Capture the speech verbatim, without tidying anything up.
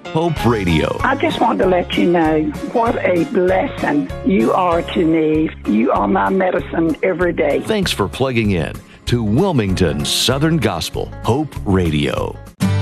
Hope Radio. I just want to let you know what a blessing you are to me. You are my medicine every day. Thanks for plugging in to Wilmington Southern Gospel Hope Radio.